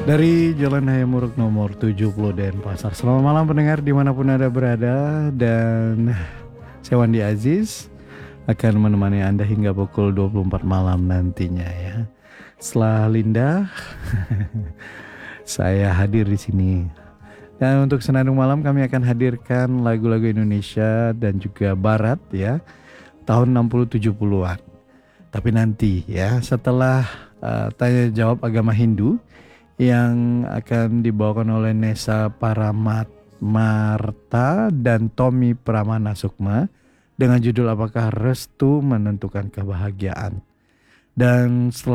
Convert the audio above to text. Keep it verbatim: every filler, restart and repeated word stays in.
Dari Jalan Hayamuruk nomor tujuh puluh Denpasar. Selamat malam pendengar dimanapun Anda berada. Dan saya Wandi Aziz akan menemani Anda hingga pukul dua puluh empat malam nantinya ya. Setelah Linda, saya hadir di sini. Dan untuk Senandung Malam kami akan hadirkan lagu-lagu Indonesia dan juga Barat ya, tahun enam puluh tujuh puluhan. Tapi nanti ya setelah uh, tanya jawab agama Hindu yang akan dibawakan oleh Nesa Paramat Marta dan Tommy Pramana Sukma dengan judul Apakah Restu Menentukan Kebahagiaan. Dan setelah